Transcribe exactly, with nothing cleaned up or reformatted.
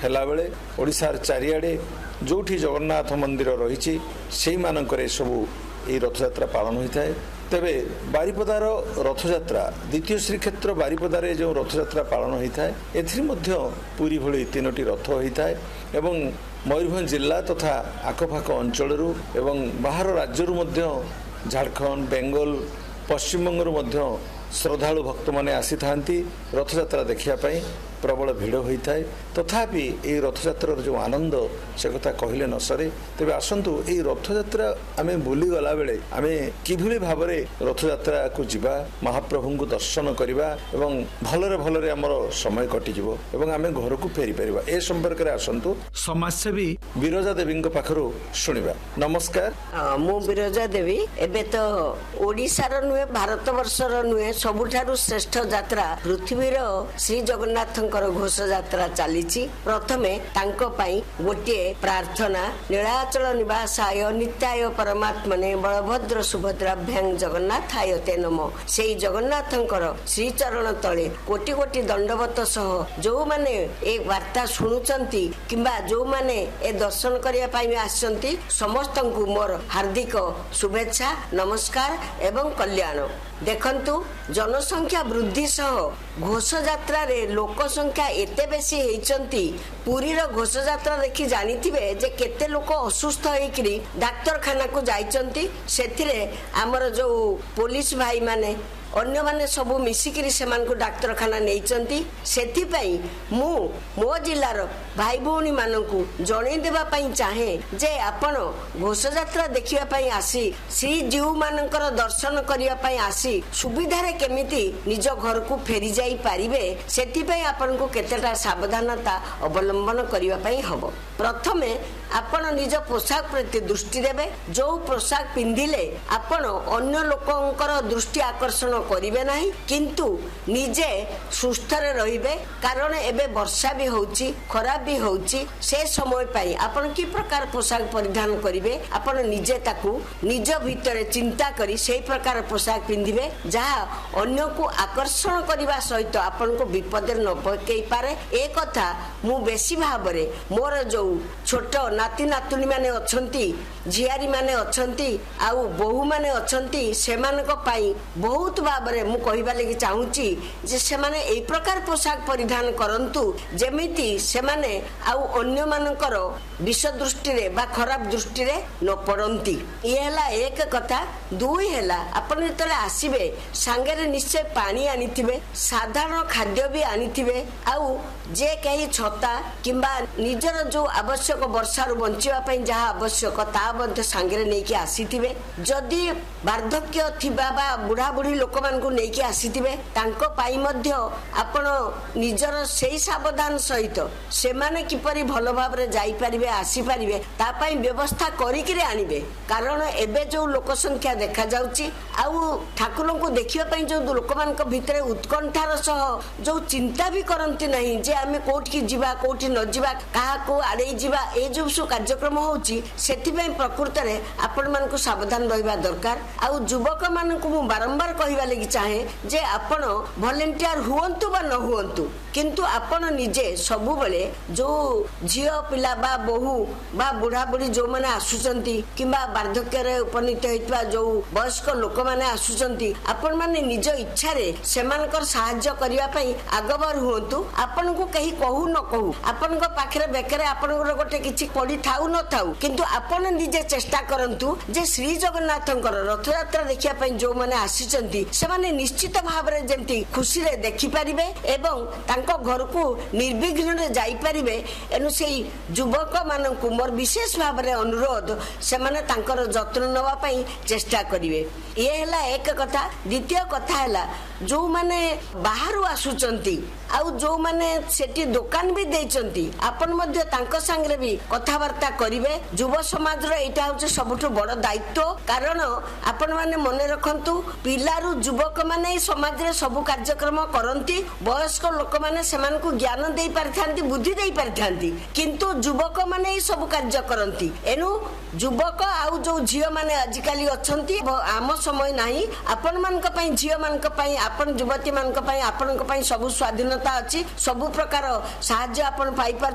ହେଲା बेले ओडिशार चारिआडे जोठी जगन्नाथ मंदिर रही से मानकरे सबू ये रथयात्रा पालन होता है। तेबे बारिपदार रथयात्रा द्वितीय श्रीक्षेत्र बारिपदारे जो रथयात्रा पालन होता है एथि मध्य पुरी भली तीनोटी रथ होता है एवं मयूरभंज जिला तथा आखपाख अंचल एवं बाहर राज्य झारखंड बेंगल पश्चिमबंग श्रद्धालु भक्त मैंने आसी था रथयात्रा देखापी प्रबल भिड़ होता है। तथापि ये रथयात्रार जो आनंद से कथा कहले न सरे। तेज आसतु ये रथयात्रा आम बुली गला बेले आम किभली भाव रथयात्रा को जीवा महाप्रभु को दर्शन करवा एवं भलरे भलरे आमर समय कटिଯିव एवं आम घर को फेरी पारिबा ए संपर्क में आसतु समाजसेवी बिरजा देवी पाखरु शुणिबा। नमस्कार, मु बिरजा देवी। एबे तो ओडिशार नुहे भारत वर्षर नुहे सबुठारु श्रेष्ठ यात्रा पृथ्वीर श्री जगन्नाथ घोष यात्रा चली। प्रथमे तांको पाई गोटे प्रार्थना नीलाचल निवासाय नित्याय परमात्मने बलभद्र सुभद्राभ्यां जगन्नाथाय ते नमो। से जगन्नाथंकर श्री चरण तले कोटि कोटि दंडवत सह जो माने ए वार्ता शुणुचंती किंबा जो माने ए दर्शन करिया पाई आछंती समस्तंकु मोर हार्दिक शुभेच्छा नमस्कार एवं कल्याण। देखंतु जनसंख्या वृद्धि सह घोष यात्रा रे लोक संख्या एते बेसी हेचंती। पुरीर घोष यात्रा देखि जानिथिबे जे केते लोक असुस्थ होइकरी डाक्तरखाना को जाइचंती। सेथिरे हमर जो पुलिस भाई माने अन्य माने सबू मिसिकिरी सेमान को डाक्तरखाना नेइचंती। सेथिपई मु मो जिल्लार भाई भौणी मानकु जणै देबा पई चाहे जे आपण घोष यात्रा देखिबा पई आसी श्री जीव मानकर दर्शन करिया पई आसी सुविधारे केमिति निज घर को फेरी जाई पारिबे सेथिपई आपण को केतेटा सावधानता अवलंबन करिया पई हबो। प्रथमे आपण निज पोशाक प्रति दृष्टि देबे। जो पोशाक पिंधिले आपण अन्य लोकंकर दृष्टि आकर्षण करिवे नाही किंतु निजे सुस्थ रे रहिबे। कारण एबे वर्षा भी होउची खराब भी होउची से समय पाई आपण की प्रकार पोशाक परिधान करिवे आपण निजे ताकू निज भितरे चिंता करी सेही प्रकार पोशाक पिंधिबे जहा अन्य को आकर्षण करिवा सहित आपण को विपद न पकई पारे। ए कथा मु बेसी भाबरे मोर जो छोट नाती नातुनी माने अछंती झियारी माने अछंती आउ बहु माने अछंती सेमानक पाई बहुत भाबरे मु कहिबा लागि चाहूची जे सेमाने एई प्रकार पोशाक परिधान करंतु जेमिति सेमाने आउ अन्य मानकर विष दृष्टि रे बा खराब दृष्टि रे न पड़ंती। ये हला एक कथा। दुई हला आपण तले आसीबे सांगरे निश्चय पानी आनिथिबे साधारण खाद्य भी आनिथिबे आउ जे कहीं छता किंबा निजर जो आवश्यक वर्षारू बंचिबा पई जहा आवश्यक ता मध्ये सांगरे नेकी आसीथिबे। जदि वार्धक्य थिबा बा बुढ़ा बुढ़ी लोक मान को नेकी आसीथिबे तांको पाई मध्ये आपण निजर सेही सावधान सहित सेमाने किपरि भलो भाबरे जाई परिबे आसी परिबे ता पई व्यवस्था करिकरी आनिबे। कारण एबे जो लोक संख्या देखा जाउची आउ ठाकुरन को देखिबा पई जो लोक मान को भितरे उत्कंठार सह जो चिंता भी करंती नहीं जे आमे कोठी की जीवा कोठी न जीवा काहा को आड़े जीवा ए जो सब कार्यक्रम होउची सेति पई प्रकृत रे आपण मान को सावधान रहिबा दरकार। आउ युवक मान को मु बारंबार कहिबा लागि चाहे जे आपण वॉलंटियर हुअंतु बा न हुअंतु किंतु आपण निजे सबु बेले जो झियो पिला बा बहु बा बुढ़ा बुढ़ी जो माने आसुचंती किंबा वार्धक्य रे उपनीत हेतवा जो वयस्क लोक माने आसुचंती आपण माने निज इच्छा रे सेमानकर सहाय्य करिया पई आगबर हुअंतु। आपण को कहीं कहू न कहू आपण को पाखरे बेकरे आपण को गोटे किछि पड़ी थाउ न थाउ किंतु आपण निजे चेष्टा करंतु जे श्री जगन्नाथंकर रथ यात्रा देखिया पई जो माने आसीचंती से माने निश्चित भाव रे जेंती खुशी रे देखि परिबे एवं तांको घर को निर्विघ्न रे जाई परिबे। एनु सेही युवक मानकु मोर विशेष भाव रे अनुरोध से माने तांकर जत्न नवा पई चेष्टा करिवे। ये हला एक कथा। द्वितीय कथा हला जो माने बाहरु आसुचंती आउ जो माने सेठी दुकान भी देइचंती आपण मध्ये तांको संगे भी कथा वार्ता करिवे। युव समाज रो एटा होचे सबठु बड़ दायित्व। कारण आपण माने मने रखंतु पिलारु युवक माने समाज रे सब कार्यक्रम करंती वयस्क लोक माने सेमान को ज्ञान देई पारथांती बुद्धि देई पारथांती किंतु युवक माने सब कार्य करंती। एनु युवक आउ जो झियो माने आजिकाली अछंती आम समय नाही आपण मानक पई झियो मानक पई आपण युवती मानक पई आपण पई सब स्वाधीनता अछि सब प्रकार सहाय्य आपण पाई